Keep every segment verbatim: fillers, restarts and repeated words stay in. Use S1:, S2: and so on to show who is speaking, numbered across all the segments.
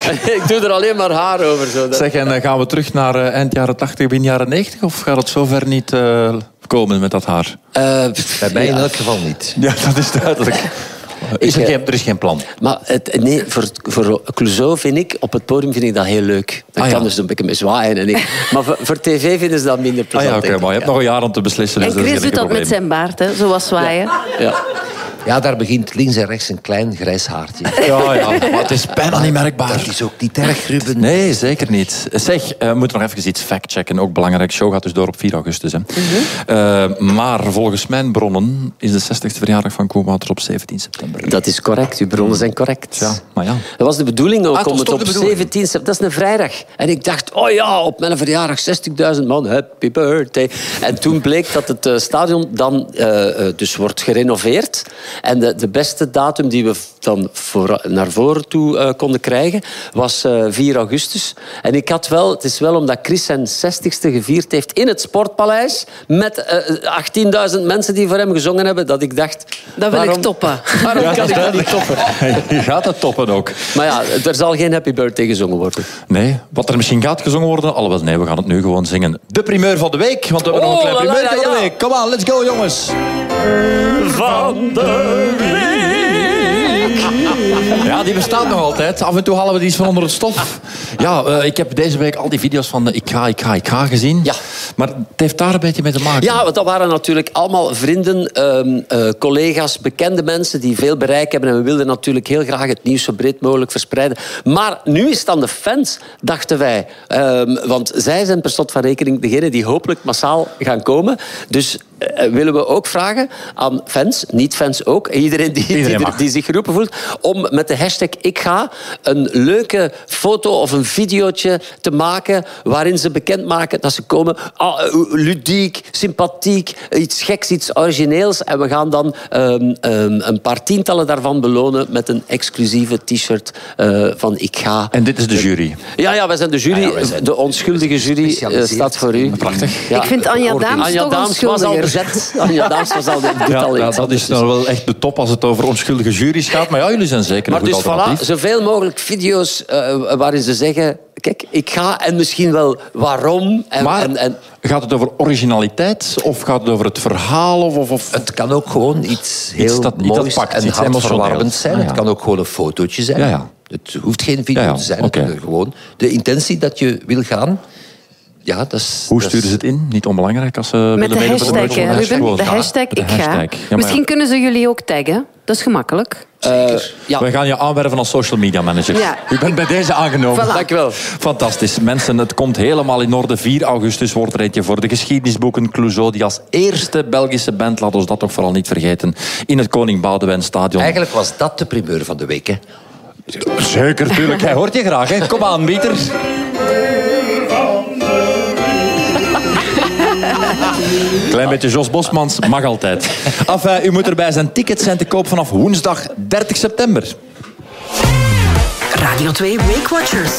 S1: Ik doe er alleen maar haar over. Zo.
S2: Zeg, en uh, gaan we terug naar uh, eind jaren tachtig, begin jaren negentig? Of gaat het zover niet uh, komen met dat haar?
S3: Uh, Bij mij ja. in elk geval niet.
S2: Ja, dat is duidelijk. Is er, geen, er is geen plan.
S1: Maar het, nee, voor, voor Clouseau vind ik, op het podium vind ik dat heel leuk. Dan ah, kan ja. dus een beetje mee zwaaien. En ik, maar voor, voor tv vinden ze dat minder plezant.
S2: Ah, ja, okay, maar je hebt nog een jaar om te beslissen.
S4: En Chris doet dat met zijn baard, hè, zoals zwaaien.
S1: Ja. Ja.
S3: Ja, daar begint links en rechts een klein grijs haartje.
S2: Ja, ja, maar het is bijna niet merkbaar.
S3: Dat is ook niet erg, Ruben.
S2: Nee, zeker niet. Zeg, uh, we moeten nog even iets factchecken. Ook belangrijk. De show gaat dus door op vier augustus. Hè. Mm-hmm. Uh, maar volgens mijn bronnen is de zestigste verjaardag van Koen Wouters op zeventien september.
S1: Dat is correct. Uw bronnen zijn correct.
S2: Ja, maar ja.
S1: Dat was de bedoeling ook
S2: ah,
S1: om het op zeventien september... Dat is een vrijdag. En ik dacht, oh ja, op mijn verjaardag zestigduizend man. Happy birthday. En toen bleek dat het uh, stadion dan uh, dus wordt gerenoveerd. En de, de beste De datum die we dan voor, naar voren toe uh, konden krijgen, was uh, vier augustus. En ik had wel, het is wel omdat Chris zijn zestigste gevierd heeft in het Sportpaleis, met uh, achttienduizend mensen die voor hem gezongen hebben, dat ik dacht...
S4: Dat wil
S1: waarom,
S4: ik toppen.
S1: Waarom ja, kan ik dat niet toppen?
S2: Je gaat het toppen ook.
S1: Maar ja, er zal geen Happy Birthday gezongen worden.
S2: Nee, wat er misschien gaat gezongen worden, alhoewel nee, we gaan het nu gewoon zingen. De primeur van de week, want we hebben oh, nog een klein primeur van ja. de week. Kom aan, let's go jongens.
S1: Van de week.
S2: Ja, die bestaat nog altijd. Af en toe halen we die eens van onder het stof. Ja, uh, ik heb deze week al die video's van de Ik ga, ik ga, ik ga gezien.
S1: Ja.
S2: Maar het heeft daar een beetje mee te maken.
S1: Ja, want dat waren natuurlijk allemaal vrienden, um, uh, collega's, bekende mensen die veel bereik hebben. En we wilden natuurlijk heel graag het nieuws zo breed mogelijk verspreiden. Maar nu is het aan de fans, dachten wij. Um, want zij zijn per slot van rekening degene die hopelijk massaal gaan komen. Dus uh, willen we ook vragen aan fans, niet-fans ook, iedereen die, iedereen die, die zich geroepen voelt, om met de hashtag Ik Ga een leuke foto of een videootje te maken waarin ze bekendmaken dat ze komen. Ah, ludiek, sympathiek, iets geks, iets origineels. En we gaan dan um, um, een paar tientallen daarvan belonen met een exclusieve t-shirt uh, van Ik Ga.
S2: En dit is de jury?
S1: Ja, ja wij zijn de jury. Ah, ja, zijn de onschuldige jury uh, staat voor u.
S2: Prachtig.
S1: Ja.
S4: Ik vind Anja Daams
S1: Anja
S4: toch
S1: Daams was al bezet. Anja Daams was al dit
S2: ja,
S1: al
S2: ja, dat is nou wel echt de top als het over onschuldige jury's gaat. Maar ja, jullie zijn zeker
S1: maar
S2: een goed
S1: dus
S2: alternatief.
S1: Voilà, zoveel mogelijk video's uh, waarin ze zeggen... Kijk, ik ga en misschien wel waarom. En,
S2: maar
S1: en, en...
S2: gaat het over originaliteit of gaat het over het verhaal? Of, of, of...
S3: Het kan ook gewoon iets heel
S2: iets dat,
S3: moois
S2: iets dat pakt,
S3: en
S2: iets
S3: hartverwarmend zijn.
S2: Ah, ja.
S3: Het kan ook gewoon een fotootje zijn.
S2: Ja, ja.
S3: Het hoeft geen video
S2: ja, ja.
S3: te zijn.
S2: Okay.
S3: Het gewoon de intentie dat je wil gaan... Ja, dat is,
S2: Hoe
S3: dat
S2: sturen ze het in? Niet onbelangrijk als ze
S4: met
S2: willen
S4: de hashtag,
S2: meedoen.
S4: Ruben.
S2: Gewoon,
S4: de hashtag
S2: de
S4: Ik
S2: hashtag.
S4: Ga.
S2: Ja, maar
S4: Misschien
S2: ja.
S4: kunnen ze jullie ook taggen. Dat is gemakkelijk.
S1: Uh, ja.
S2: We gaan je aanwerven als social media manager.
S4: Ja.
S2: U bent bij deze aangenomen.
S4: Voilà.
S1: Dank u wel.
S2: Fantastisch. Mensen, het komt helemaal in orde. vier augustus wordt er eentje voor de geschiedenisboeken. Clouseau, die als eerste Belgische band, laat ons dat toch vooral niet vergeten, in het Koning Boudewijn Stadion.
S3: Eigenlijk was dat de primeur van de week, hè?
S2: Zeker, tuurlijk. Hij hoort je graag, hè. Kom aan, Pieter. Klein beetje Jos Bosmans, mag altijd. Enfin, u moet erbij zijn. Tickets zijn te koop vanaf woensdag dertig september.
S5: Radio twee Weekwatchers.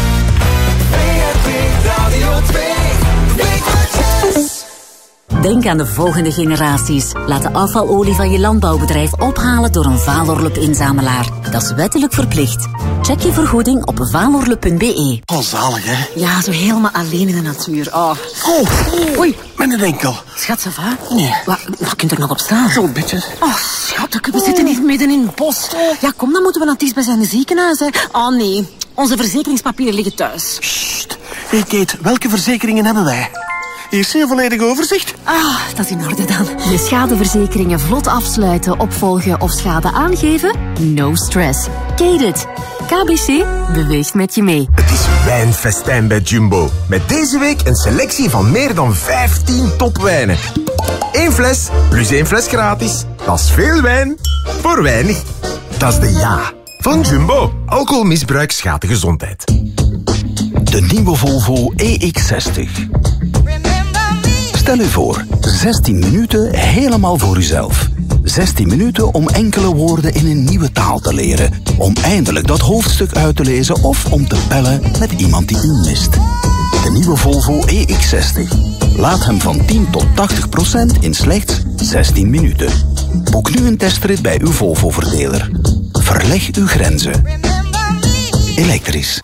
S5: Denk aan de volgende generaties. Laat de afvalolie van je landbouwbedrijf ophalen door een Valorlup-inzamelaar. Dat is wettelijk verplicht. Check je vergoeding op valorlup punt b e.
S6: Oh, zalig, hè?
S5: Ja, zo helemaal alleen in de natuur. Oh,
S6: Oh, oei, met een enkel.
S5: schat, ça va?
S6: Nee.
S5: Wat, wat kunt er nog op staan?
S6: Zo'n beetje.
S5: Oh, schat, we zitten niet midden in het bos. Ja, kom, dan moeten we naar het dichtstbijzijnde ziekenhuis. Hè. Oh, nee. Onze verzekeringspapieren liggen thuis.
S6: Sst. Hey, Kate, welke verzekeringen hebben wij? Hier is een volledig overzicht.
S5: Ah, dat is in orde dan.
S7: Je schadeverzekeringen vlot afsluiten, opvolgen of schade aangeven? No stress. Kate it. K B C beweegt met je mee.
S8: Het is wijnfestijn bij Jumbo. Met deze week een selectie van meer dan vijftien topwijnen. Eén fles plus één fles gratis. Dat is veel wijn voor weinig. Dat is de ja van Jumbo. Alcoholmisbruik schaadt de gezondheid.
S9: De nieuwe Volvo E X zestig. Stel u voor, zestien minuten helemaal voor uzelf. zestien minuten om enkele woorden in een nieuwe taal te leren. Om eindelijk dat hoofdstuk uit te lezen of om te bellen met iemand die u mist. De nieuwe Volvo E X zestig. Laat hem van tien tot tachtig procent in slechts zestien minuten. Boek nu een testrit bij uw Volvo-verdeler. Verleg uw grenzen. Elektrisch.